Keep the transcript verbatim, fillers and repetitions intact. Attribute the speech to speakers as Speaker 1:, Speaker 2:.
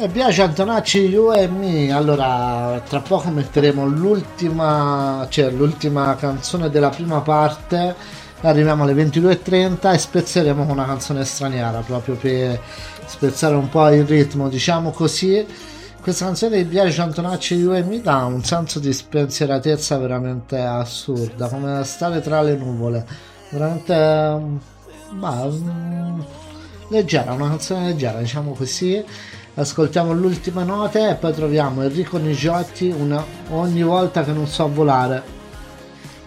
Speaker 1: Mi piace Antonacci, You e Me. Allora, tra poco metteremo l'ultima, cioè l'ultima canzone della prima parte. Arriviamo alle ventidue e trenta e spezzeremo con una canzone straniera proprio per spezzare un po' il ritmo, diciamo così. Questa canzone di Biagio Antonacci, You e Me dà un senso di spensieratezza veramente assurda, come stare tra le nuvole, veramente bah, mm, leggera, una canzone leggera, diciamo così. Ascoltiamo le ultime note e poi troviamo Enrico Nigiotti, una, ogni volta che non so volare.